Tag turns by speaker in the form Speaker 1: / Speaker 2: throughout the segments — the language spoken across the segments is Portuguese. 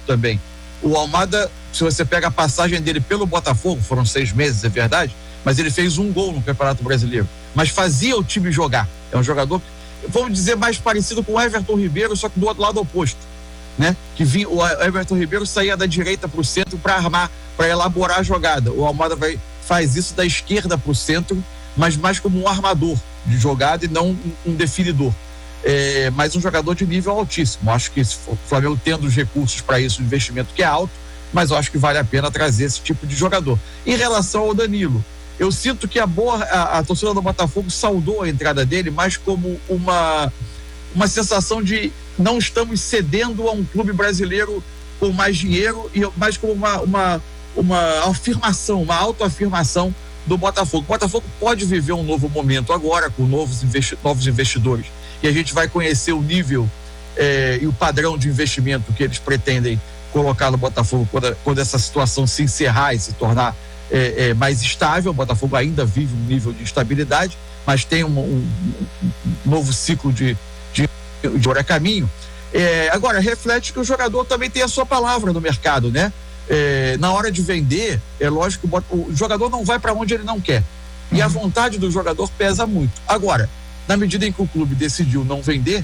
Speaker 1: também. O Almada, se você pega a passagem dele pelo Botafogo, foram 6 meses, é verdade, mas ele fez 1 gol no Campeonato Brasileiro, mas fazia o time jogar. É um jogador, vamos dizer, mais parecido com o Everton Ribeiro, só que do outro lado oposto, né? Que vinha, o Everton Ribeiro saía da direita para o centro para armar, para elaborar a jogada. O Almada faz isso da esquerda para o centro, mas mais como um armador de jogada e não um definidor. Mas um jogador de nível altíssimo. Acho que o Flamengo tendo os recursos para isso, o investimento que é alto, mas eu acho que vale a pena trazer esse tipo de jogador. Em relação ao Danilo, eu sinto que a torcida do Botafogo saudou a entrada dele mais como uma sensação de não estamos cedendo a um clube brasileiro com mais dinheiro, e mais como uma afirmação, uma autoafirmação do Botafogo. O Botafogo pode viver um novo momento agora com novos investidores, e a gente vai conhecer o nível e o padrão de investimento que eles pretendem colocar no Botafogo quando essa situação se encerrar e se tornar mais estável. O Botafogo ainda vive um nível de instabilidade, mas tem um novo ciclo de hora caminho. Agora, reflete que o jogador também tem a sua palavra no mercado, né? Na hora de vender, é lógico que o jogador não vai para onde ele não quer, e a vontade do jogador pesa muito. Agora, na medida em que o clube decidiu não vender,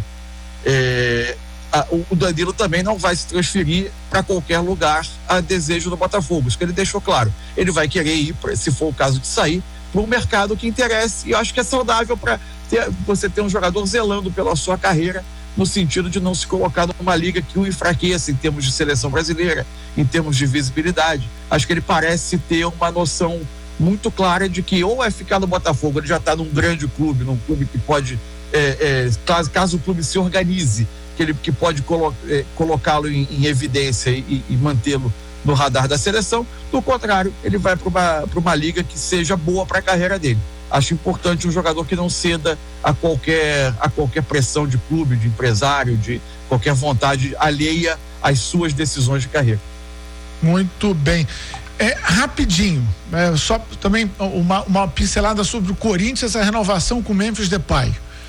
Speaker 1: o Danilo também não vai se transferir para qualquer lugar a desejo do Botafogo. Isso que ele deixou claro. Ele vai querer ir, se for o caso de sair, para um mercado que interesse, e eu acho que é saudável para você ter um jogador zelando pela sua carreira, no sentido de não se colocar numa liga que o enfraqueça em termos de seleção brasileira, em termos de visibilidade. Acho que ele parece ter uma noção muito clara de que ou é ficar no Botafogo, ele já está num grande clube, num clube que pode, caso o clube se organize, que pode colocá-lo em evidência e mantê-lo no radar da seleção. Do contrário, ele vai para uma liga que seja boa para a carreira dele. Acho importante um jogador que não ceda a qualquer pressão de clube, de empresário, de qualquer vontade alheia às suas decisões de carreira. Muito bem. Rapidinho, só também uma pincelada sobre o Corinthians, a renovação com o Memphis Depay.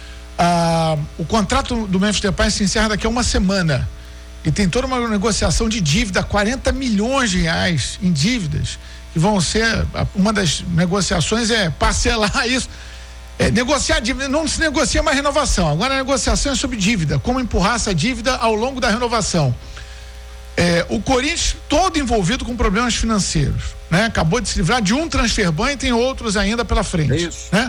Speaker 1: O contrato do Memphis Depay se encerra daqui a uma semana e tem toda uma negociação de dívida, 40 milhões de reais em dívidas, que vão ser, uma das negociações é parcelar isso, negociar dívida. Não se negocia mais renovação, agora a negociação é sobre dívida, como empurrar essa dívida ao longo da renovação. O Corinthians todo envolvido com problemas financeiros, né? Acabou de se livrar de um transfer ban e tem outros ainda pela frente, né?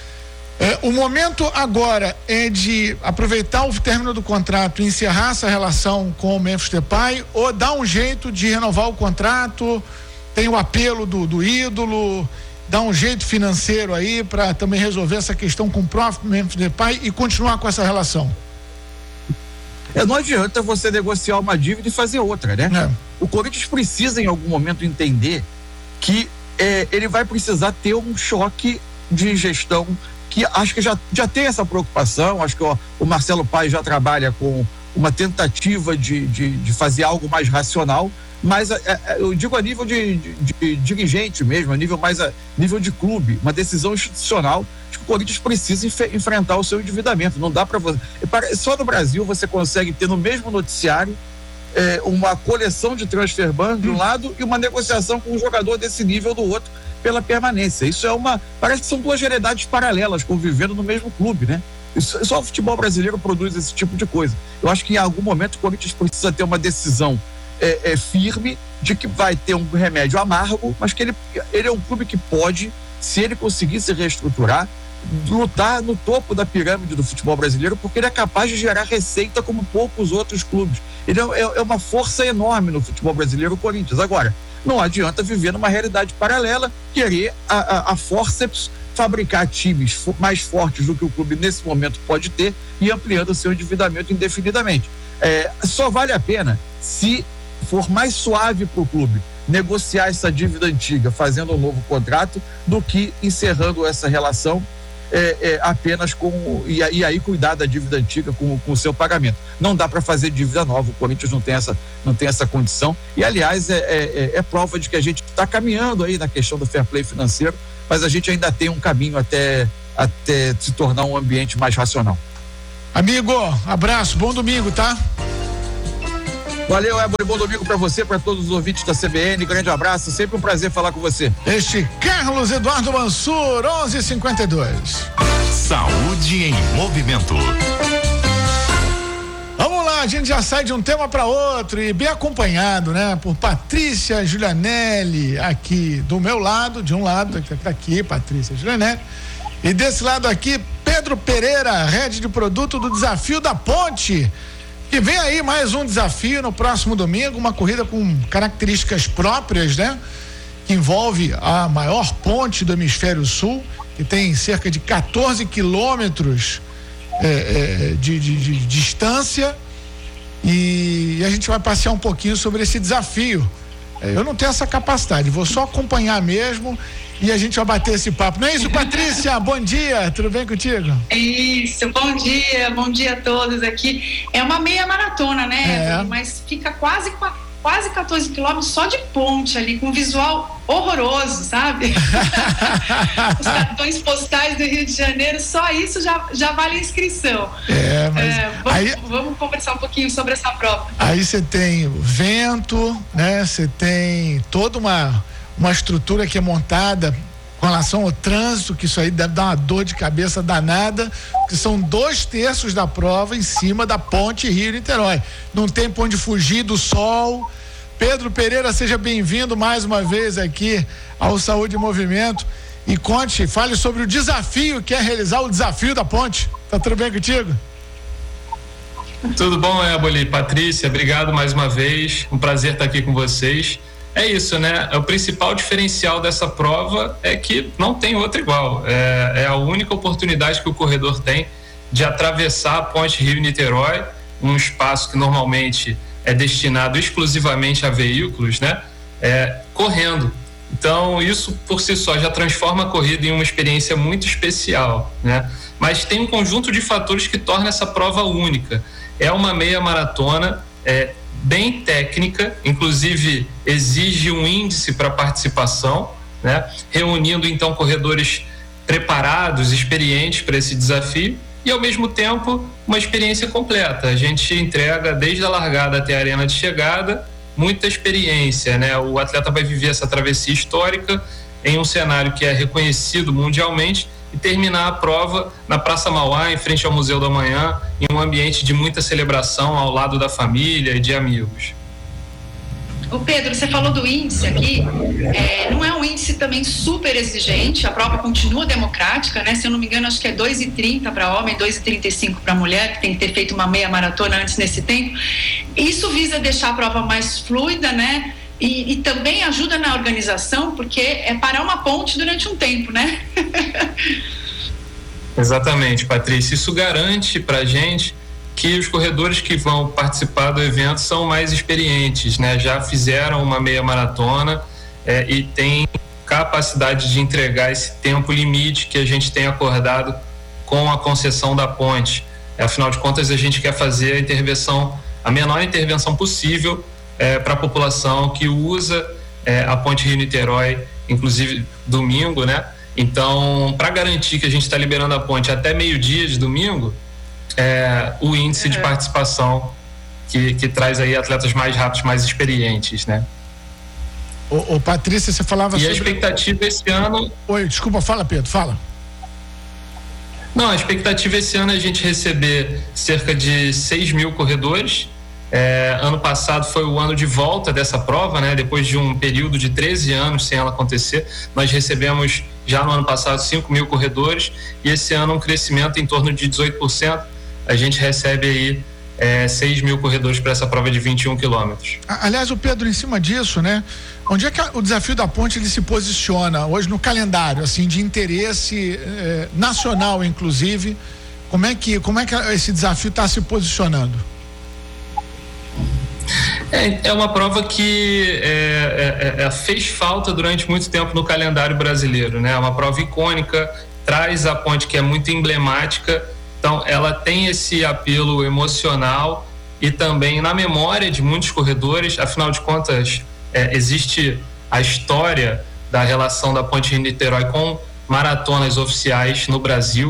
Speaker 1: O momento agora é de aproveitar o término do contrato e encerrar essa relação com o Memphis Depay, ou dar um jeito de renovar o contrato. Tem o apelo do ídolo, dá um jeito financeiro aí para também resolver essa questão com o próprio Memphis Depay e continuar com essa relação. Não adianta você negociar uma dívida e fazer outra, né? O Corinthians precisa em algum momento entender que ele vai precisar ter um choque de gestão, que acho que já tem essa preocupação. Acho que o Marcelo Paes já trabalha com uma tentativa de fazer algo mais racional, mas eu digo a nível de dirigente mesmo, a nível de clube, uma decisão institucional de que o Corinthians precisa enfrentar o seu endividamento. Não dá para você. Só no Brasil você consegue ter no mesmo noticiário uma coleção de transfer ban de um lado e uma negociação com um jogador desse nível do outro pela permanência. Isso parece que são duas realidades paralelas convivendo no mesmo clube, né? Só o futebol brasileiro produz esse tipo de coisa. Eu acho que em algum momento o Corinthians precisa ter uma decisão firme de que vai ter um remédio amargo, mas que ele é um clube que pode, se ele conseguir se reestruturar, lutar no topo da pirâmide do futebol brasileiro, porque ele é capaz de gerar receita como poucos outros clubes. Ele é uma força enorme no futebol brasileiro, o Corinthians. Agora, não adianta viver numa realidade paralela, querer a forceps fabricar times mais fortes do que o clube nesse momento pode ter e ampliando o seu endividamento indefinidamente. Só vale a pena se for mais suave para o clube negociar essa dívida antiga, fazendo um novo contrato, do que encerrando essa relação apenas e aí cuidar da dívida antiga com o seu pagamento. Não dá para fazer dívida nova, o Corinthians não tem essa condição, e aliás é prova de que a gente está caminhando aí na questão do fair play financeiro, mas a gente ainda tem um caminho até se tornar um ambiente mais racional. Amigo, abraço, bom domingo, tá? Valeu, Ébora, bom domingo para você, para todos os ouvintes da CBN, grande abraço, sempre um prazer falar com você.
Speaker 2: Este Carlos Eduardo Mansur, 11:52.
Speaker 3: Saúde em movimento.
Speaker 2: Vamos lá, a gente já sai de um tema para outro e bem acompanhado, né? Por Patrícia Giulianelli, aqui do meu lado, de um lado, aqui, Patrícia Giulianelli, e desse lado aqui, Pedro Pereira, head de produto do Desafio da Ponte, que vem aí mais um desafio no próximo domingo, uma corrida com características próprias, né? Que envolve a maior ponte do hemisfério sul, que tem cerca de 14 quilômetros de distância, e a gente vai passear um pouquinho sobre esse desafio. Eu não tenho essa capacidade, vou só acompanhar mesmo e a gente vai bater esse papo. Não é isso, Patrícia? Bom dia, tudo bem contigo?
Speaker 4: Isso, bom dia a todos aqui. É uma meia maratona, né? Mas fica quase 14 quilômetros só de ponte ali, com um visual horroroso, sabe? Os cartões postais do Rio de Janeiro, só isso já vale a inscrição. Vamos conversar um pouquinho sobre essa prova.
Speaker 2: Aí você tem o vento, né? Você tem toda uma estrutura que é montada com relação ao trânsito, que isso aí deve dar uma dor de cabeça danada, que são 2/3 da prova em cima da ponte Rio-Niterói. Não tem pra onde fugir do sol. Pedro Pereira, seja bem-vindo mais uma vez aqui ao Saúde em Movimento e fale sobre o desafio que é realizar o Desafio da Ponte. Tá tudo bem contigo?
Speaker 5: Tudo bom, Ébora? Patrícia, obrigado mais uma vez, um prazer estar aqui com vocês. É isso, né? O principal diferencial dessa prova é que não tem outra igual. É a única oportunidade que o corredor tem de atravessar a ponte Rio-Niterói, um espaço que normalmente é destinado exclusivamente a veículos, né? Correndo. Então, isso por si só já transforma a corrida em uma experiência muito especial, né? Mas tem um conjunto de fatores que torna essa prova única. É uma meia maratona, bem técnica, inclusive exige um índice para participação, né? Reunindo então corredores preparados, experientes para esse desafio e ao mesmo tempo uma experiência completa. A gente entrega desde a largada até a arena de chegada muita experiência, né? O atleta vai viver essa travessia histórica em um cenário que é reconhecido mundialmente e terminar a prova na Praça Mauá, em frente ao Museu do Amanhã, em um ambiente de muita celebração ao lado da família e de amigos.
Speaker 4: O Pedro, você falou do índice aqui, não é um índice também super exigente, a prova continua democrática, né? Se eu não me engano, acho que é 2,30 para homem, 2,35 para mulher, que tem que ter feito uma meia maratona antes nesse tempo. Isso visa deixar a prova mais fluida, né? E também ajuda na organização, porque é parar uma ponte durante um tempo, né?
Speaker 5: Exatamente, Patrícia. Isso garante pra gente que os corredores que vão participar do evento são mais experientes, né? Já fizeram uma meia maratona e têm capacidade de entregar esse tempo limite que a gente tem acordado com a concessão da ponte. Afinal de contas, a gente quer fazer a menor intervenção possível para a população que usa a ponte Rio-Niterói, inclusive domingo, né? Então, para garantir que a gente está liberando a ponte até meio-dia de domingo, o índice de participação que traz aí atletas mais rápidos, mais experientes, né?
Speaker 2: Ô Patrícia, você falava sobre...
Speaker 5: E a expectativa esse ano...
Speaker 2: Oi, desculpa, fala, Pedro, fala.
Speaker 5: Não, a expectativa esse ano é a gente receber cerca de 6 mil corredores. Ano passado foi o ano de volta dessa prova, né? Depois de um período de 13 anos sem ela acontecer, nós recebemos já no ano passado 5 mil corredores e esse ano um crescimento em torno de 18%. A gente recebe aí 6 mil corredores para essa prova de 21 quilômetros.
Speaker 2: Aliás, o Pedro, em cima disso, né? Onde é que o Desafio da Ponte ele se posiciona hoje no calendário, assim, de interesse nacional, inclusive? Como é que esse desafio está se posicionando?
Speaker 5: É uma prova que fez falta durante muito tempo no calendário brasileiro, né? É uma prova icônica, traz a ponte que é muito emblemática, então ela tem esse apelo emocional e também na memória de muitos corredores. Afinal de contas, existe a história da relação da ponte Rio-Niterói com maratonas oficiais no Brasil.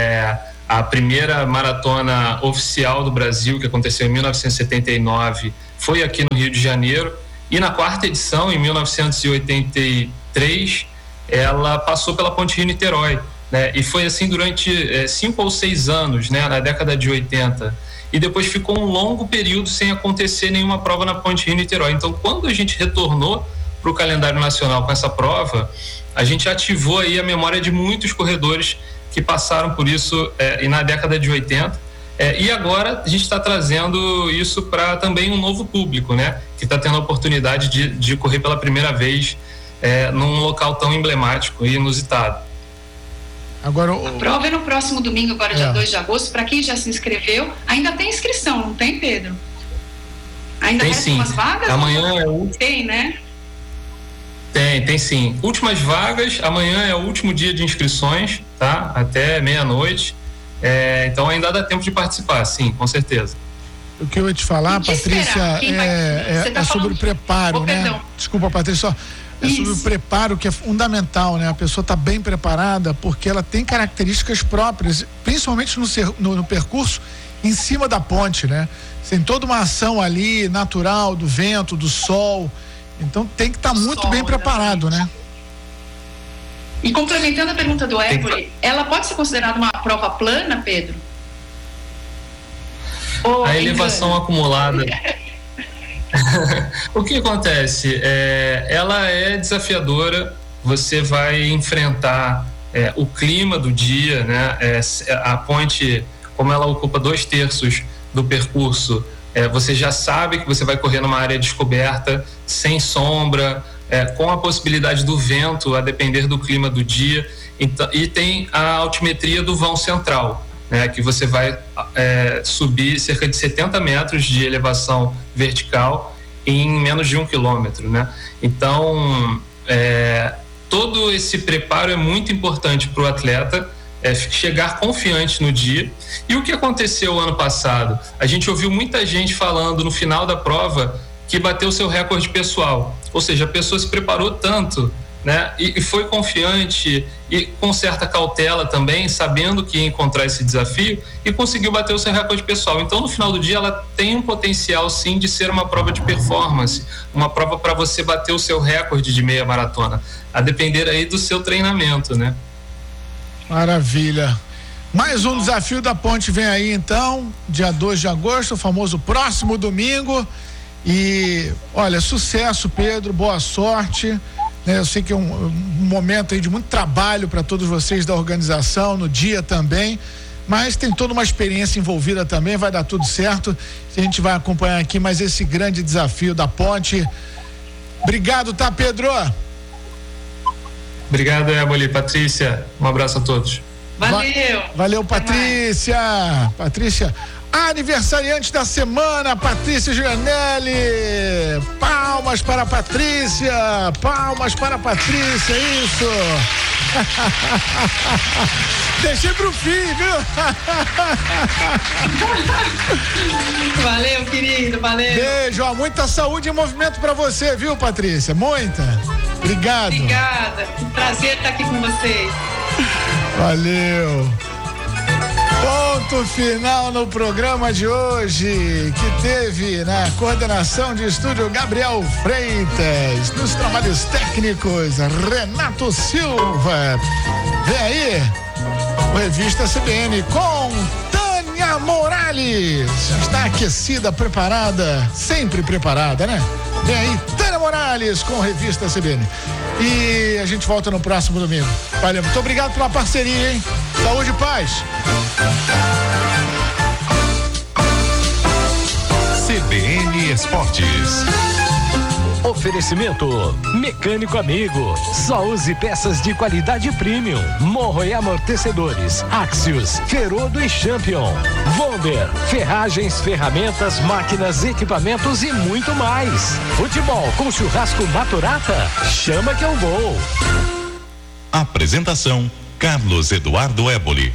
Speaker 5: A primeira maratona oficial do Brasil, que aconteceu em 1979, foi aqui no Rio de Janeiro, e na 4ª edição, em 1983, ela passou pela Ponte Rio-Niterói, né? E foi assim durante 5 ou 6 anos, né? Na década de 80. E depois ficou um longo período sem acontecer nenhuma prova na Ponte Rio-Niterói. Então, quando a gente retornou para o calendário nacional com essa prova, a gente ativou aí a memória de muitos corredores que passaram por isso e na década de 80. E agora a gente está trazendo isso para também um novo público, né? Que está tendo a oportunidade de correr pela primeira vez num local tão emblemático e inusitado.
Speaker 2: Agora,
Speaker 4: a prova é no próximo domingo, agora dia 2 de agosto. Para quem já se inscreveu, ainda tem inscrição, não tem, Pedro? Ainda
Speaker 5: tem
Speaker 4: restam umas vagas?
Speaker 5: Amanhã é o último.
Speaker 4: Tem, né?
Speaker 5: Tem sim. Últimas vagas, amanhã é o último dia de inscrições, tá? Até meia-noite. Então ainda dá tempo de participar, sim, com certeza.
Speaker 2: O que eu ia te falar, Patrícia, é sobre o preparo, né? Perdão. Desculpa, Patrícia, sobre o preparo, que é fundamental, né? A pessoa está bem preparada porque ela tem características próprias, principalmente no percurso em cima da ponte, né? Tem toda uma ação ali natural do vento, do sol, então tem que estar muito bem preparado, né?
Speaker 4: E complementando a pergunta do Éboli, ela pode ser considerada uma prova plana, Pedro?
Speaker 5: A elevação acumulada. O que acontece? Ela é desafiadora, você vai enfrentar o clima do dia, né? A ponte, como ela ocupa 2/3 do percurso, você já sabe que você vai correr numa área descoberta, sem sombra, com a possibilidade do vento, a depender do clima do dia, e tem a altimetria do vão central, né, que você vai subir cerca de 70 metros de elevação vertical em menos de 1 quilômetro, né? Então, todo esse preparo é muito importante para o atleta chegar confiante no dia. E o que aconteceu ano passado? A gente ouviu muita gente falando no final da prova que bateu seu recorde pessoal, ou seja, a pessoa se preparou tanto, né, e foi confiante e com certa cautela também, sabendo que ia encontrar esse desafio, e conseguiu bater o seu recorde pessoal. Então, no final do dia, ela tem um potencial sim de ser uma prova de performance, uma prova para você bater o seu recorde de meia maratona, a depender aí do seu treinamento, né?
Speaker 2: Maravilha. Mais um desafio da ponte vem aí então, dia 2 de agosto, o famoso próximo domingo. E olha, sucesso, Pedro, boa sorte, né? Eu sei que é um momento aí de muito trabalho para todos vocês da organização, no dia também, mas tem toda uma experiência envolvida também, vai dar tudo certo. A gente vai acompanhar aqui mais esse grande desafio da ponte. Obrigado, tá, Pedro?
Speaker 5: Obrigado, Éboli, Patrícia, um abraço a todos.
Speaker 2: Valeu, Patrícia. Patrícia, aniversariante da semana, Patrícia Giulianelli. Palmas para a Patrícia. Palmas para a Patrícia, isso. Deixei pro fim, viu?
Speaker 4: Valeu, querido, valeu.
Speaker 2: Beijo, ó, muita saúde e movimento pra você, viu, Patrícia? Muita. Obrigado.
Speaker 4: Obrigada, que prazer estar aqui com vocês.
Speaker 2: Valeu. Ponto final no programa de hoje, que teve na coordenação de estúdio Gabriel Freitas, nos trabalhos técnicos Renato Silva. Vem aí o Revista CBN com Tânia Morales. Está aquecida, preparada, sempre preparada, né? Vem aí Tânia Morales com Revista CBN. E a gente volta no próximo domingo. Valeu, muito obrigado pela parceria, hein? Saúde e paz.
Speaker 3: CBN Esportes.
Speaker 6: Oferecimento Mecânico Amigo. Só use peças de qualidade premium. Morro e amortecedores. Axios, Ferodo e Champion. Vonder, ferragens, ferramentas, máquinas, equipamentos e muito mais. Futebol com churrasco Maturata? Chama que eu vou.
Speaker 3: Apresentação: Carlos Eduardo Éboli.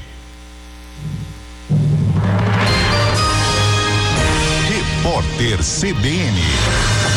Speaker 3: Repórter CBN.